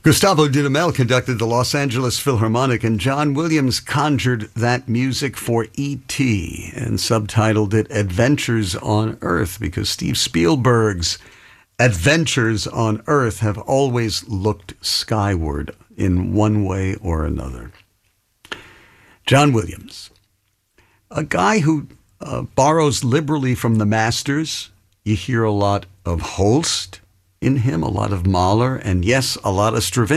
Gustavo Dudamel conducted the Los Angeles Philharmonic, and John Williams conjured that music for E.T. and subtitled it Adventures on Earth, because Steve Spielberg's Adventures on Earth have always looked skyward in one way or another. John Williams, a guy who borrows liberally from the masters. You hear a lot of Holst in him, a lot of Mahler, and yes, a lot of Stravinsky.